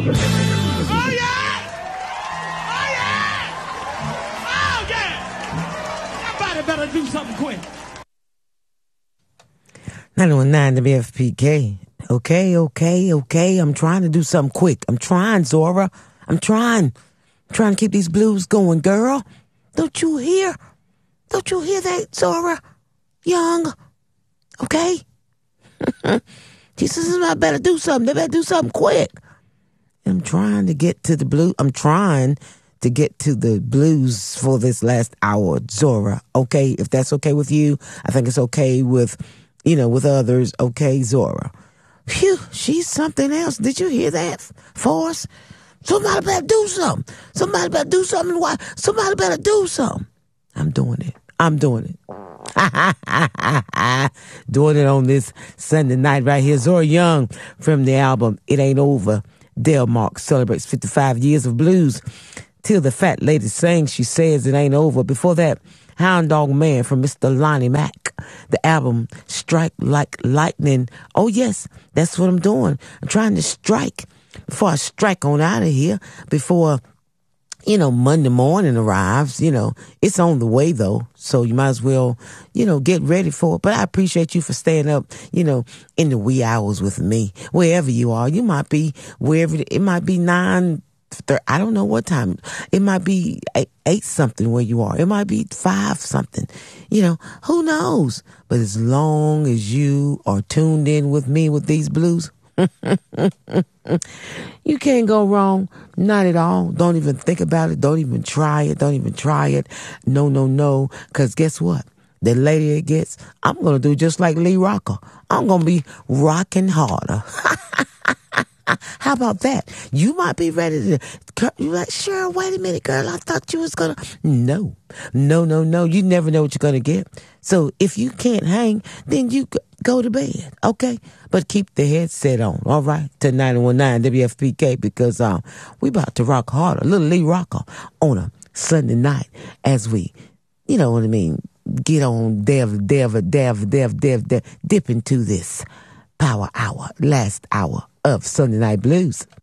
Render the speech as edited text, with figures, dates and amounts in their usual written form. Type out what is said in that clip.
Oh, yeah! Oh, yeah! Oh, yeah! Somebody better do something quick. 919 WFPK. Okay. I'm trying to do something quick. I'm trying, Zora. I'm trying to keep these blues going, girl. Don't you hear? Don't you hear that, Zora? Young. Okay? Jesus, I better do something. They better do something quick. I'm trying to get to the blue. I'm trying to get to the blues for this last hour, Zora. Okay? If that's okay with you, I think it's okay with, with others. Okay, Zora. Phew, she's something else. Did you hear that, Force? Somebody better do something. Somebody better do something. Why? Somebody better do something. I'm doing it. Doing it on this Sunday night right here. Zora Young from the album It Ain't Over. Del Marks celebrates 55 years of blues. Till the Fat Lady Sings, she says it ain't over. Before that, Hound Dog Man from Mr. Lonnie Mack. The album Strike Like Lightning. Oh yes, that's what I'm doing. I'm trying to strike before I strike on out of here. Before, Monday morning arrives. It's on the way though. So you might as well, get ready for it. But I appreciate you for staying up, in the wee hours with me. Wherever you are, you might be wherever, it might be 9. I don't know what time. It might be 8 something where you are. It might be 5 something. Who knows? But as long as you are tuned in with me with these blues, you can't go wrong. Not at all. Don't even think about it. Don't even try it. No. Because guess what? The later it gets, I'm going to do just like Lee Rocker. I'm going to be rocking harder. How about that? You might be ready to, you're like, sure, wait a minute, girl. I thought you was going to. No. You never know what you're going to get. So if you can't hang, then you go to bed, okay? But keep the headset on, all right? To 919 WFPK because we about to rock harder. Little Lee Rocker on a Sunday night as we, you know what I mean, get on dip into this power hour, last hour of Sunday Night Blues.